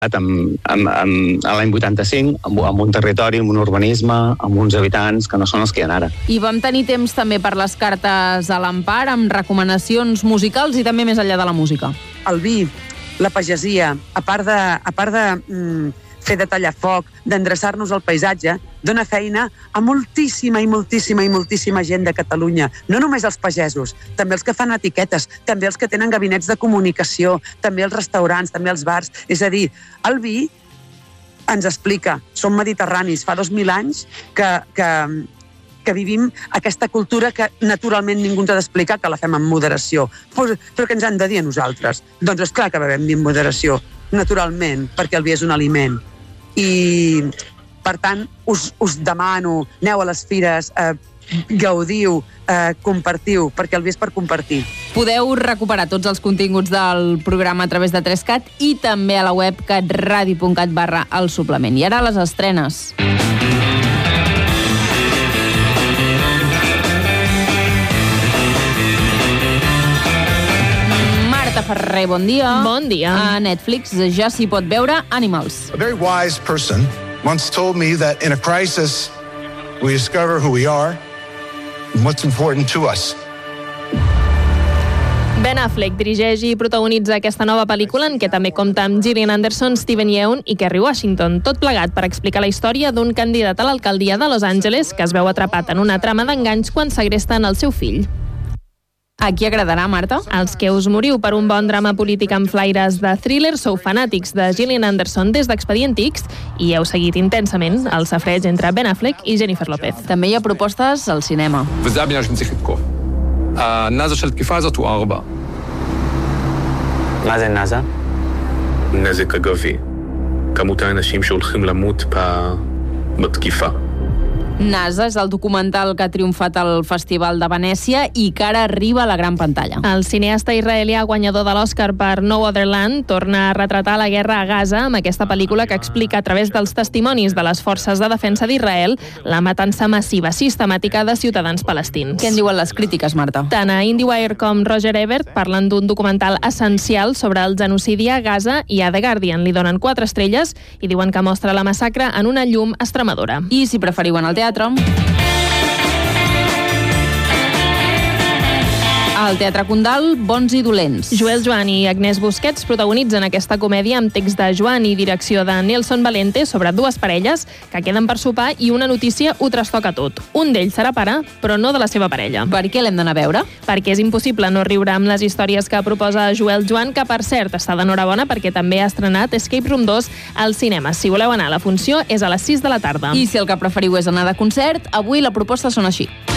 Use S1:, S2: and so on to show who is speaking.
S1: l'any 85, amb un territori, amb un urbanisme, amb uns habitants que no són els que hi ha ara.
S2: I vam tenir temps també per les cartes a l'Empar, amb recomanacions musicals i també més enllà de la música.
S3: El vi, la pagesia, a part de fer de tallafoc, d'endreçar-nos al paisatge, dona feina a moltíssima gent de Catalunya. No només els pagesos, també els que fan etiquetes, també els que tenen gabinets de comunicació, també els restaurants, també els bars. És a dir, el vi ens explica, som mediterranis, fa 2.000 anys que vivim aquesta cultura que naturalment ningú ens ha d'explicar, que la fem amb moderació. Però què ens han de dir a nosaltres? Doncs és clar que bevem vi amb moderació, naturalment, perquè el vi és un aliment. I, per tant, us demano, aneu a les fires, gaudiu, compartiu, perquè el vi és per compartir.
S2: Podeu recuperar tots els continguts del programa a través de 3CAT i també a la web catradio.cat/el suplement. I ara les estrenes. Ferrer, bon dia.
S4: Bon dia.
S2: A Netflix ja s'hi pot veure Animals.
S5: A very wise person once told me that in a crisis we discover who we are and what's important to us.
S4: Ben Affleck dirigeix i protagonitza aquesta nova pel·lícula en què també compta amb Gillian Anderson, Steven Yeun i Kerry Washington, tot plegat per explicar la història d'un candidat a l'alcaldia de Los Angeles que es veu atrapat en una trama d'enganys quan segresten el seu fill.
S2: A qui agradarà, Marta?
S4: Els que us moriu per un bon drama polític amb flaires de thriller sou fanàtics de Gillian Anderson des d'Expedient X i heu seguit intensament el safreig entre Ben Affleck i Jennifer Lopez.
S2: També hi ha propostes al cinema.
S6: וזה הבניין שצריך לתקוף. הנאזה של תקיפה הזאת הוא 4.
S1: מה זה נאזה?
S7: נזק אגבי. כמות האנשים שהולכים למות בתקיפה.
S2: NASA és el documental que ha triomfat al Festival de Venècia i que ara arriba a la gran pantalla.
S4: El cineasta israelià guanyador de l'Oscar per No Other Land torna a retratar la guerra a Gaza amb aquesta pel·lícula que explica a través dels testimonis de les forces de defensa d'Israel la matança massiva sistemàtica de ciutadans palestins.
S2: Què en diuen les crítiques, Marta?
S4: Tant a IndieWire com Roger Ebert parlen d'un documental essencial sobre el genocidi a Gaza i a The Guardian li donen 4 estrelles i diuen que mostra la massacre en una llum estremadora.
S2: I si preferiu en el teatre, al Teatre Condal, Bons i dolents.
S4: Joel Joan i Agnès Busquets protagonitzen aquesta comèdia amb text de Joan i direcció de Nelson Valente sobre 2 parelles que queden per sopar i una notícia ho trastoca tot. Un d'ells serà pare, però no de la seva parella.
S2: Per què l'hem d'anar a veure?
S4: Perquè és impossible no riure amb les històries que proposa Joel Joan, que per cert està d'enhorabona perquè també ha estrenat Escape Room 2 al cinema. Si voleu anar a la funció és a les 6 de la tarda.
S2: I si el que preferiu és anar de concert, avui la proposta són així.